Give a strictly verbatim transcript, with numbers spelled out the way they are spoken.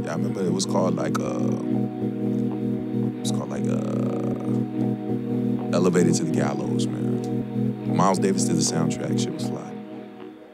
I remember it was called like uh, it was called like uh, Elevated to the Gallows, man. Miles Davis did the soundtrack. Shit was fly.